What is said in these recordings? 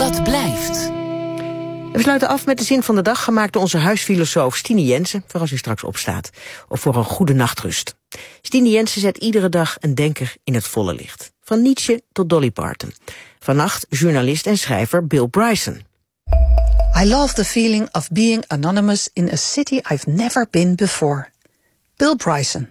dat blijft. We sluiten af met de zin van de dag, gemaakt door onze huisfilosoof Stine Jensen, voor als u straks opstaat, of voor een goede nachtrust. Stine Jensen zet iedere dag een denker in het volle licht. Van Nietzsche tot Dolly Parton. Vannacht journalist en schrijver Bill Bryson. I love the feeling of being anonymous in a city I've never been before. Bill Bryson.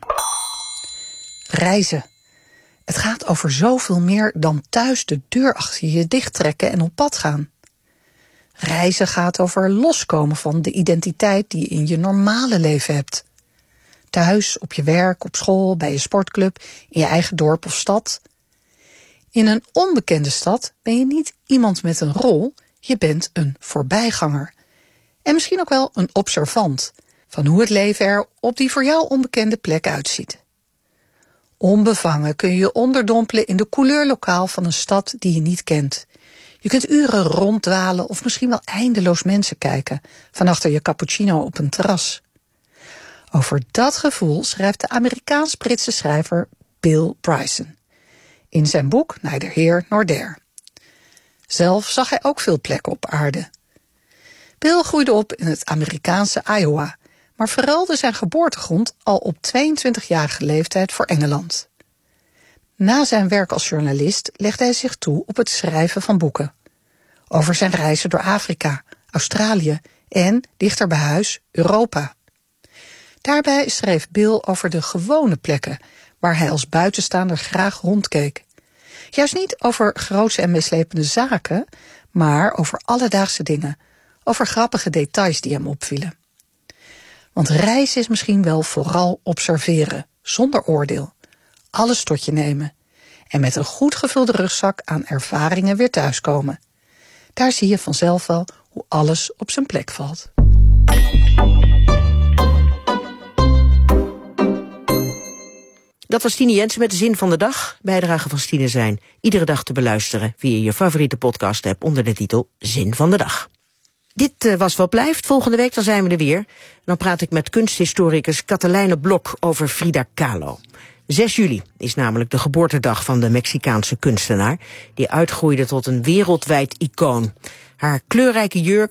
Reizen. Het gaat over zoveel meer dan thuis de deur achter je dichttrekken en op pad gaan. Reizen gaat over loskomen van de identiteit die je in je normale leven hebt. Thuis, op je werk, op school, bij je sportclub, in je eigen dorp of stad. In een onbekende stad ben je niet iemand met een rol, je bent een voorbijganger. En misschien ook wel een observant van hoe het leven er op die voor jou onbekende plek uitziet. Onbevangen kun je je onderdompelen in de couleurlokaal van een stad die je niet kent. Je kunt uren ronddwalen of misschien wel eindeloos mensen kijken van achter je cappuccino op een terras. Over dat gevoel schrijft de Amerikaans-Britse schrijver Bill Bryson in zijn boek Neither Here Nor There. Zelf zag hij ook veel plekken op aarde. Bill groeide op in het Amerikaanse Iowa, maar verruilde zijn geboortegrond al op 22-jarige leeftijd voor Engeland. Na zijn werk als journalist legde hij zich toe op het schrijven van boeken. Over zijn reizen door Afrika, Australië en, dichter bij huis, Europa. Daarbij schreef Bill over de gewone plekken waar hij als buitenstaander graag rondkeek. Juist niet over grootse en meeslepende zaken, maar over alledaagse dingen, over grappige details die hem opvielen. Want reizen is misschien wel vooral observeren, zonder oordeel. Alles tot je nemen. En met een goed gevulde rugzak aan ervaringen weer thuiskomen. Daar zie je vanzelf wel hoe alles op zijn plek valt. Dat was Stine Jensen met de zin van de dag. Bijdragen van Stine zijn iedere dag te beluisteren via je favoriete podcast-app onder de titel Zin van de Dag. Dit was Wat Blijft. Volgende week dan zijn we er weer. Dan praat ik met kunsthistoricus Katelijne Blok over Frida Kahlo. 6 juli is namelijk de geboortedag van de Mexicaanse kunstenaar, die uitgroeide tot een wereldwijd icoon. Haar kleurrijke jurk,